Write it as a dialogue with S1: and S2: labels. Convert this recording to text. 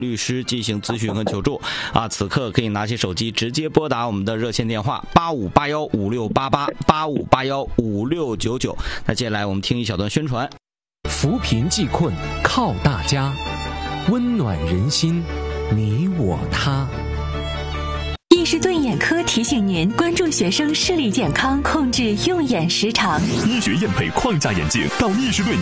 S1: 律师进行咨询和求助啊！此刻可以拿起手机直接拨打我们的热线电话8581568885815699。那接下来我们听一小段宣传。
S2: 扶贫济困靠大家，温暖人心，你我他。
S3: 易士顿眼科提醒您关注学生视力健康，控制用眼时长。
S4: 医学验配框架眼镜到易士顿